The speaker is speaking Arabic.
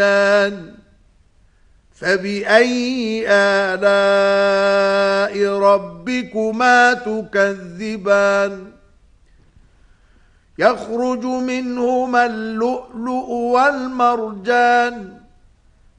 فبأي آلاء ربكما تكذبان يخرج منهما اللؤلؤ والمرجان